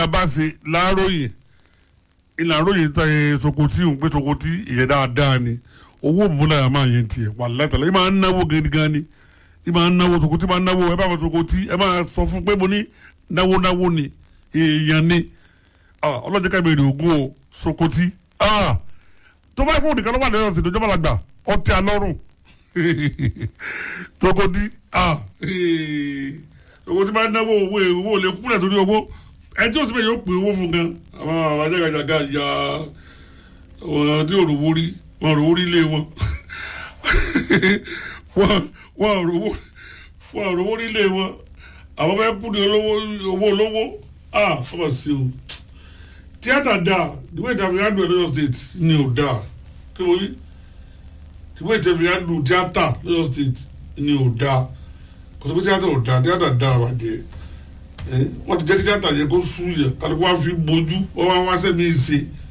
bá ṣe láàárọ̀yè ìlànàròyè Sokoti òun pé Sokoti ìyẹn dáadáa ni owó múlẹ̀ máa yẹn tiẹ̀ wà látàlẹ́ ẹ máa ń náwó gidi gan ni ẹ máa ń náwó Sokoti máa ń náwó ẹ bá wọn Sokoti ẹ máa sọ fún pé mo ní náwó ni èèyàn ni ọlọ́jọ́ ká ìbéèrè ògùn o Sokoti tó bá ìpò nìkan ló wà lẹ́yìn ọ̀sìn ìjọba làgbà ọtí alọ́rùn Sokoti Sokoti máa ń náwó owó lè kúrẹ̀ torí owó ẹjọ́ síbẹ̀ yóò pè owó fún gan àwọn ajágàjàgà ya wọn tí òrùwó rí wọn òrùwó rí lé wọn wọn òrùwó rí lé wọn àwọn fẹ́ kú ní owó olówó ọmọ sí o tíátà dáa ìwé ìtàbí àdùn Ọ̀yọ́ state ni ò dáa kí ló yí ìwé ìtàbí àdùn tíátà Ọ̀yọ́ state ni ò dáa kò sọ pé tíátà ò dáa tíátà dáa wà jẹ́ wọ́n ti jẹ́ tíátà yẹ kó sú yẹ kálukú wá fi bójú wọ́n wá sẹ́mi ṣe